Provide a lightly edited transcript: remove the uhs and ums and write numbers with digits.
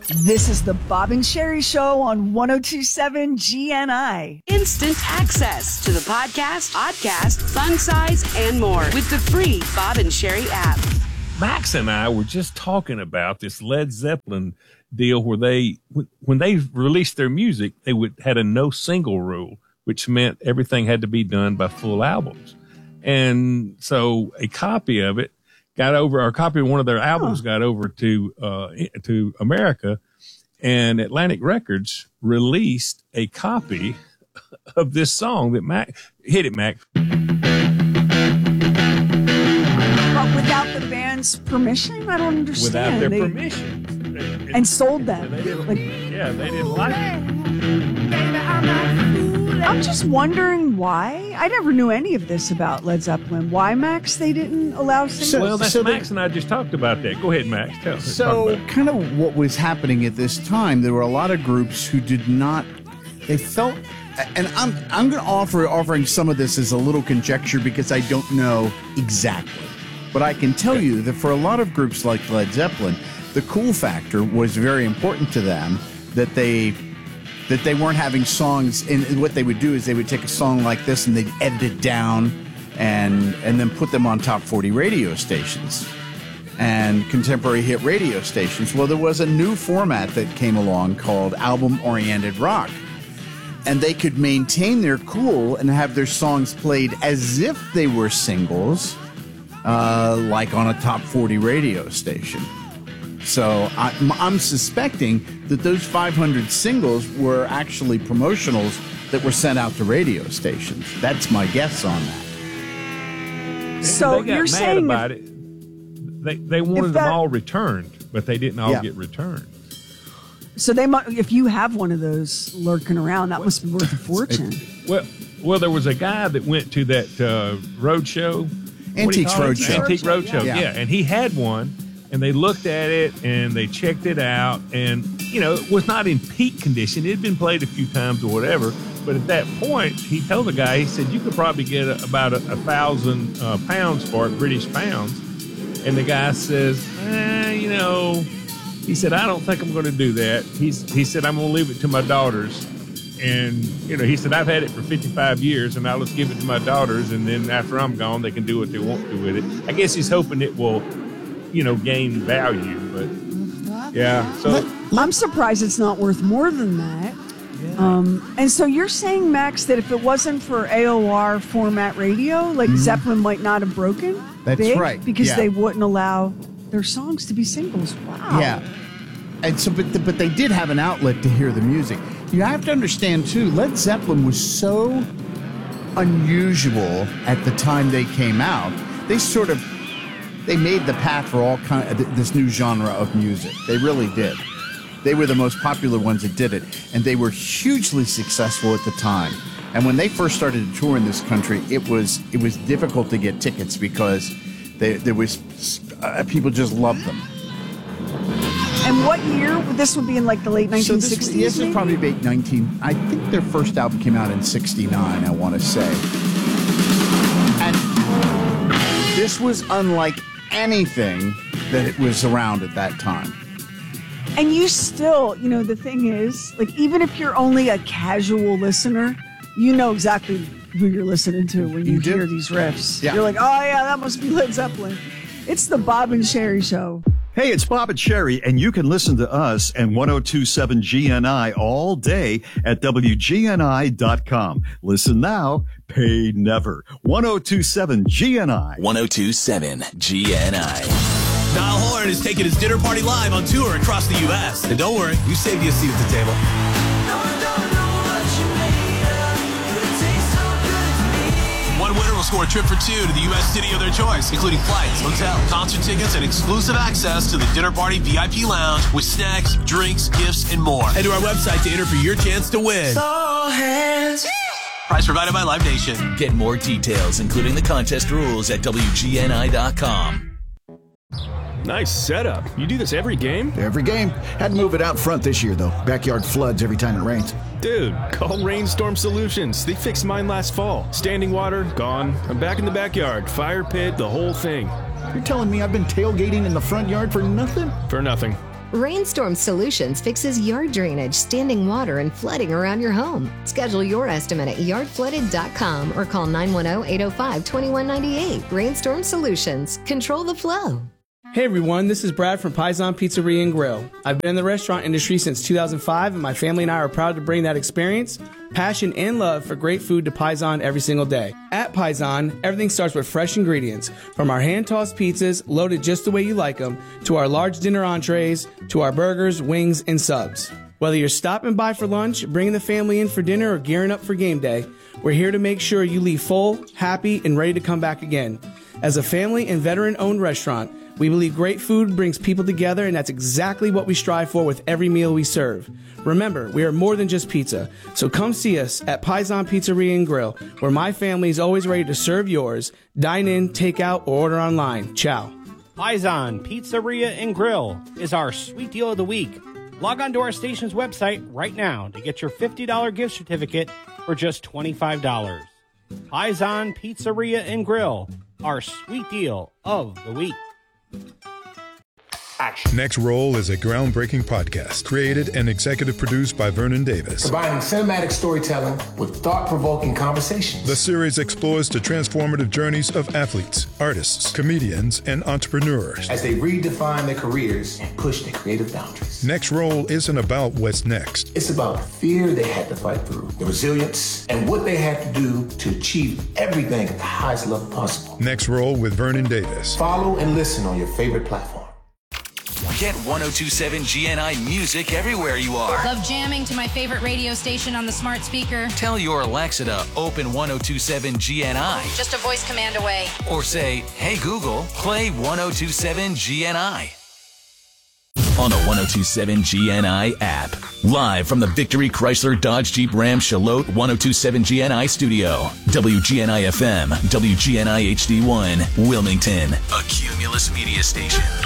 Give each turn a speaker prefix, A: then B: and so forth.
A: This is the Bob and Sherry Show on 102.7 GNI.
B: Instant access to the podcast, podcast, fun size, and more with the free Bob and Sherry app.
C: Max and I were just talking about this Led Zeppelin deal where when they released their music, they had a no single rule, which meant everything had to be done by full albums. And so a copy of it a copy of one of their albums got over to America, and Atlantic Records released a copy of this song that hit it, Mac.
A: But without the band's permission? I don't understand.
C: Without their permission.
A: And sold them.
C: They didn't like it.
A: I'm just wondering why. I never knew any of this about Led Zeppelin. Why, Max, they didn't allow singles?
C: Max and I just talked about that. Go ahead, Max. Tell us.
D: So kind of what was happening at this time, there were a lot of groups who did not, they felt, and I'm going to offering some of this as a little conjecture because I don't know exactly. But I can tell you that for a lot of groups like Led Zeppelin, the cool factor was very important to them, that they weren't having songs, and what they would do is they would take a song like this and they'd edit it down and then put them on top 40 radio stations and contemporary hit radio stations. Well, there was a new format that came along called album-oriented rock, and they could maintain their cool and have their songs played as if they were singles, like on a top 40 radio station. So I'm suspecting that those 500 singles were actually promotionals that were sent out to radio stations. That's my guess on that.
A: So
C: they got
A: you're
C: mad
A: saying
C: about it. They wanted them all returned, but they didn't all get returned.
A: So if you have one of those lurking around, that must be worth a fortune.
C: Well, there was a guy that went to that road show.
D: Antiques Roadshow.
C: Antique Roadshow, yeah. And he had one. And they looked at it and they checked it out, and it was not in peak condition. It had been played a few times or whatever, but at that point, he told the guy, he said, you could probably get about 1,000 pounds for it, British pounds. And the guy says, he said, I don't think I'm going to do that. He said, I'm going to leave it to my daughters. And he said, I've had it for 55 years, and I'll just give it to my daughters, and then after I'm gone, they can do what they want to with it. I guess he's hoping it will gain value, but yeah. So
A: I'm surprised it's not worth more than that. Yeah. And so you're saying, Max, that if it wasn't for AOR format radio, like Zeppelin might not have broken?
D: That's
A: big,
D: right.
A: Because they wouldn't allow their songs to be singles. Wow.
D: Yeah. And so, but they did have an outlet to hear the music. You have to understand, too, Led Zeppelin was so unusual at the time they came out. They made the path for all kind of this new genre of music. They really did. They were the most popular ones that did it, and they were hugely successful at the time. And when they first started to tour in this country, it was difficult to get tickets because there was people just loved them.
A: And what year? This would be in like the late 1960s.
D: So this is probably late 19. I think their first album came out in '69. I want to say, and this was unlike anything that it was around at that time.
A: And you still, the thing is, like, even if you're only a casual listener, you know exactly who you're listening to when you hear these riffs. Yeah. You're like, oh yeah, that must be Led Zeppelin. It's the Bob and Sherry Show.
E: Hey, it's Bob and Sherry, and you can listen to us and 102.7 GNI all day at WGNI.com. Listen now, pay never. 102.7 GNI.
F: 102.7 GNI. Niall Horan is taking his dinner party live on tour across the U.S. And don't worry, you saved you a seat at the table. One winner will score a trip for two to the U.S. city of their choice, including flights, hotel, concert tickets, and exclusive access to the dinner party VIP lounge with snacks, drinks, gifts, and more. Head to our website to enter for your chance to win. Prize provided by Live Nation. Get more details, including the contest rules, at WGNI.com.
G: Nice setup. You do this every game?
H: Every game. Had to move it out front this year, though. Backyard floods every time it rains.
G: Dude, call Rainstorm Solutions. They fixed mine last fall. Standing water, gone. I'm back in the backyard. Fire pit, the whole thing.
H: You're telling me I've been tailgating in the front yard for nothing?
G: For nothing.
I: Rainstorm Solutions fixes yard drainage, standing water, and flooding around your home. Schedule your estimate at yardflooded.com or call 910-805-2198. Rainstorm Solutions. Control the flow.
J: Hey everyone, this is Brad from Paisan Pizzeria and Grill. I've been in the restaurant industry since 2005, and my family and I are proud to bring that experience, passion, and love for great food to Paisan every single day. At Paisan, everything starts with fresh ingredients, from our hand-tossed pizzas, loaded just the way you like them, to our large dinner entrees, to our burgers, wings, and subs. Whether you're stopping by for lunch, bringing the family in for dinner, or gearing up for game day, we're here to make sure you leave full, happy, and ready to come back again. As a family and veteran-owned restaurant, we believe great food brings people together, and that's exactly what we strive for with every meal we serve. Remember, we are more than just pizza, so come see us at Paisan Pizzeria and Grill, where my family is always ready to serve yours. Dine in, take out, or order online. Ciao.
K: Paisan Pizzeria and Grill is our sweet deal of the week. Log on to our station's website right now to get your $50 gift certificate for just $25. Paisan Pizzeria and Grill, our sweet deal of the week.
L: Action. Next Roll is a groundbreaking podcast created and executive produced by Vernon Davis.
M: Combining cinematic storytelling with thought-provoking conversations.
L: The series explores the transformative journeys of athletes, artists, comedians, and entrepreneurs
M: as they redefine their careers and push their creative boundaries.
L: Next Roll isn't about what's next.
M: It's about the fear they had to fight through, the resilience, and what they had to do to achieve everything at the highest level possible.
L: Next Roll with Vernon Davis.
M: Follow and listen on your favorite platform.
N: Get 102.7 GNI music everywhere you are.
O: Love jamming to my favorite radio station on the smart speaker.
N: Tell your Alexa to open 102.7 GNI.
O: Just a voice command away.
N: Or say, hey Google, play 102.7 GNI. On the 102.7 GNI app. Live from the Victory Chrysler Dodge Jeep Ram Charlotte 102.7 GNI studio. WGNI FM, WGNI HD1, Wilmington. A Cumulus Media Station.